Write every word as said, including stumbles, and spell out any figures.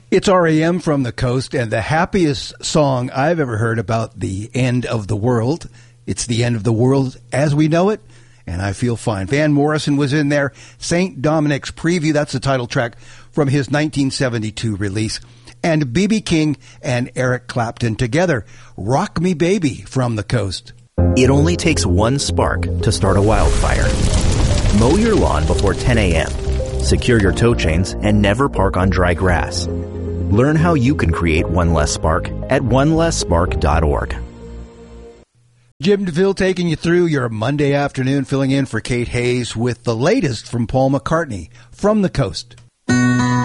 It's R E M from the coast, and the happiest song I've ever heard about the end of the world. It's the end of the world as we know it, and I feel fine. Van Morrison was in there. Saint Dominic's Preview, that's the title track from his nineteen seventy-two release. And B B King and Eric Clapton together. Rock Me Baby from the coast. It only takes one spark to start a wildfire. Mow your lawn before ten a.m. Secure your tow chains and never park on dry grass. Learn how you can create one less spark at one less spark dot org. Jim DeVille taking you through your Monday afternoon, filling in for Kate Hayes with the latest from Paul McCartney from the coast.